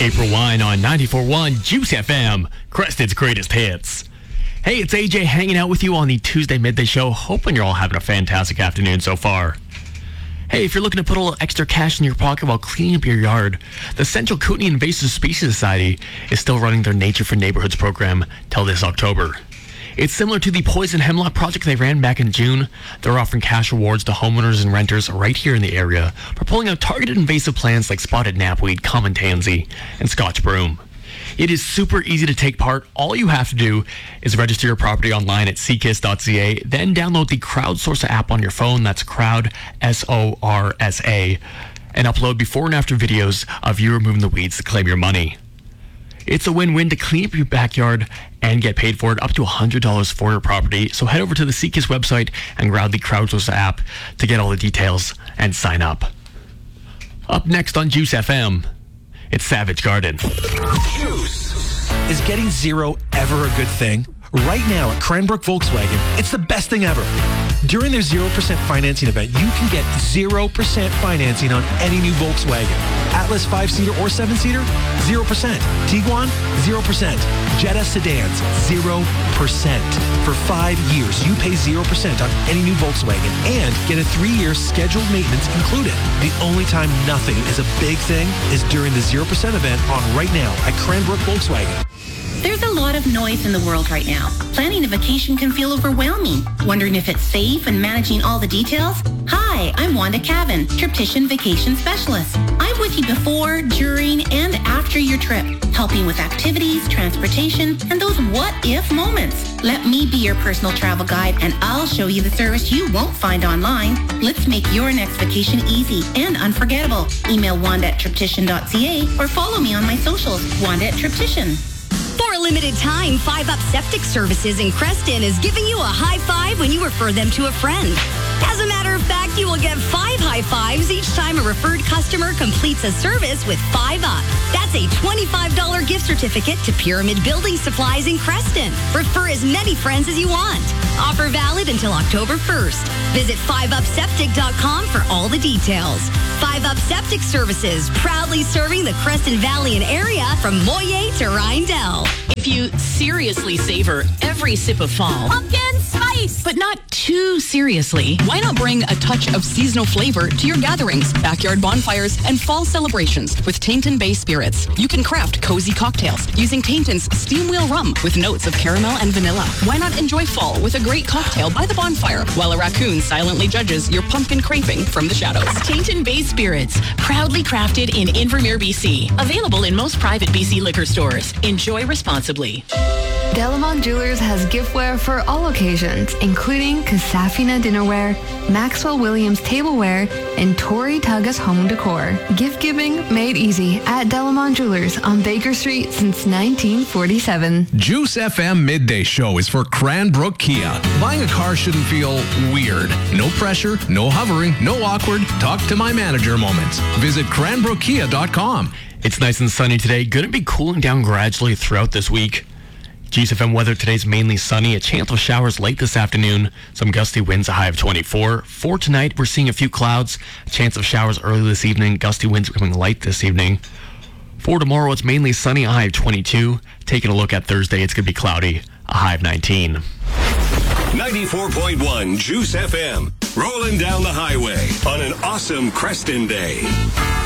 April Wine on 94.1 Juice FM, Creston's greatest hits. Hey, it's AJ hanging out with you on the Tuesday Midday Show. Hoping you're all having a fantastic afternoon so far. Hey, if you're looking to put a little extra cash in your pocket while cleaning up your yard, the Central Kootenai Invasive Species Society is still running their Nature for Neighborhoods program till this October. It's similar to the Poison Hemlock project they ran back in June. They're offering cash rewards to homeowners and renters right here in the area for pulling out targeted invasive plants like spotted knapweed, common tansy, and Scotch broom. It is super easy to take part. All you have to do is register your property online at ckiss.ca, then download the Crowdsource app on your phone. That's Crowd, S-O-R-S-A, and upload before and after videos of you removing the weeds to claim your money. It's a win-win to clean up your backyard and get paid for it, up to $100 for your property. So head over to the CKISS website and grab the Crowdsource app to get all the details and sign up. Up next on Juice FM, it's Savage Garden. Juice. Is getting zero ever a good thing? Right now at Cranbrook Volkswagen, it's the best thing ever. During their 0% financing event, you can get 0% financing on any new Volkswagen. Atlas 5-seater or 7-seater, 0%. Tiguan, 0%. Jetta sedans, 0%. For 5 years, you pay 0% on any new Volkswagen and get a 3-year scheduled maintenance included. The only time nothing is a big thing is during the 0% event on right now at Cranbrook Volkswagen. There's a lot of noise in the world right now. Planning a vacation can feel overwhelming. Wondering if it's safe and managing all the details? Hi, I'm Wanda Cavan, Triptician Vacation Specialist. I'm with you before, during, and after your trip, helping with activities, transportation, and those what-if moments. Let me be your personal travel guide, and I'll show you the service you won't find online. Let's make your next vacation easy and unforgettable. Email wanda@triptician.ca or follow me on my socials, Wanda at Triptician. For a limited time, 5UP Septic Services in Creston is giving you a high five when you refer them to a friend. As a matter of fact, you will get 5 high fives each time a referred customer completes a service with 5UP. That's a $25 gift certificate to Pyramid Building Supplies in Creston. Refer as many friends as you want. Offer valid until October 1st. Visit 5upseptic.com for all the details. 5UP Septic Services, proudly serving the Creston Valley and area from Moyer to Rindell. If you seriously savor every sip of fall, Pumpkin spice! but not too seriously, why not bring a touch of seasonal flavor to your gatherings, backyard bonfires, and fall celebrations with Tainton Bay Spirits? You can craft cozy cocktails using Tainton's Steam Wheel Rum with notes of caramel and vanilla. Why not enjoy fall with a great cocktail by the bonfire while a raccoon silently judges your pumpkin craving from the shadows? Tainton Bay Spirits, proudly crafted in Invermere, BC. Available in most private BC liquor stores. Enjoy responsibly. Delamont Jewelers has giftware for all occasions, including Kasafina dinnerware, Maxwell Williams tableware, and Tori Tugas home decor. Gift giving made easy at Delamont Jewelers on Baker Street since 1947. Juice FM Midday Show is for Cranbrook Kia. Buying a car shouldn't feel weird. No pressure, no hovering, no awkward. Talk to my manager moments. Visit cranbrookkia.com. It's nice and sunny today. Going to be cooling down gradually throughout this week. GSFM weather today's mainly sunny. A chance of showers late this afternoon. Some gusty winds, a high of 24. For tonight, we're seeing a few clouds. A chance of showers early this evening. Gusty winds becoming light this evening. For tomorrow, it's mainly sunny, a high of 22. Taking a look at Thursday, it's going to be cloudy, a high of 19. 94.1 Juice FM. Rolling down the highway on an awesome Creston day.